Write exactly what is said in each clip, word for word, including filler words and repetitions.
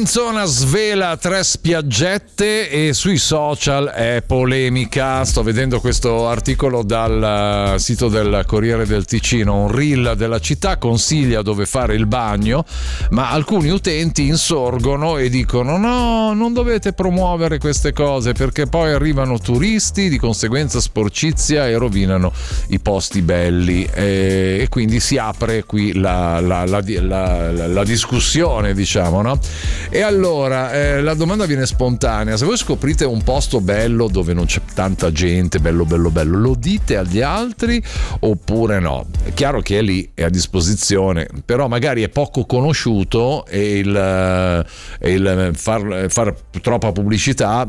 Bellinzona svela tre spiaggette e sui social è polemica. Sto vedendo questo articolo dal sito del Corriere del Ticino. Un reel della città consiglia dove fare il bagno, ma alcuni utenti insorgono e dicono no, non dovete promuovere queste cose perché poi arrivano turisti, di conseguenza sporcizia e rovinano i posti belli, e, e quindi si apre qui la, la, la, la, la, la discussione, diciamo, no? E allora eh, la domanda viene spontanea: se voi scoprite un posto bello dove non c'è tanta gente, bello bello bello, lo dite agli altri oppure no? È chiaro che è lì, è a disposizione, però magari è poco conosciuto e il, e il far, far troppa pubblicità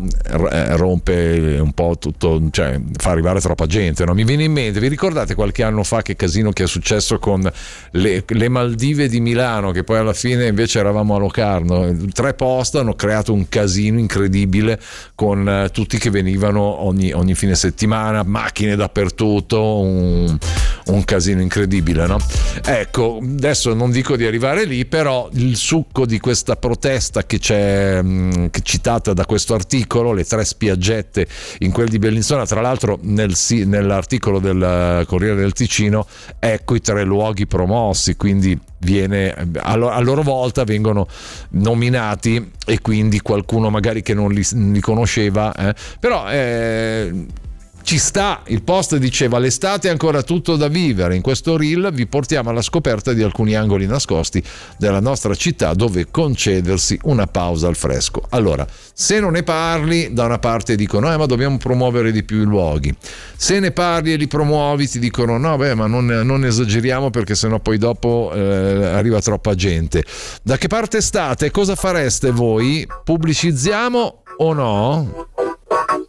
rompe un po' tutto, cioè fa arrivare troppa gente, no? Mi viene in mente, vi ricordate qualche anno fa che casino che è successo con le, le Maldive di Milano, che poi alla fine invece eravamo a Locarno? Tre post hanno creato un casino incredibile con uh, tutti che venivano ogni, ogni fine settimana, macchine dappertutto, un, un casino incredibile, no? Ecco, adesso non dico di arrivare lì, però il succo di questa protesta che c'è mh, che citata da questo articolo, le tre spiaggette in quel di Bellinzona, tra l'altro nel, nell'articolo del Corriere del Ticino, ecco i tre luoghi promossi, quindi viene a loro volta vengono nominati e quindi qualcuno magari che non li, li conosceva, eh, però eh, ci sta. Il post diceva: l'estate è ancora tutto da vivere. In questo reel vi portiamo alla scoperta di alcuni angoli nascosti della nostra città dove concedersi una pausa al fresco. Allora, se non ne parli, da una parte dicono eh ma dobbiamo promuovere di più i luoghi, se ne parli e li promuovi ti dicono no beh ma non, non esageriamo perché sennò poi dopo eh, arriva troppa gente. Da che parte state? Cosa fareste voi? Pubblicizziamo o no?